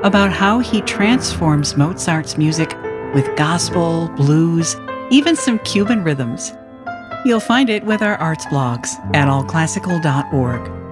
about how he transforms Mozart's music with gospel, blues, even some Cuban rhythms. You'll find it with our arts blogs at allclassical.org.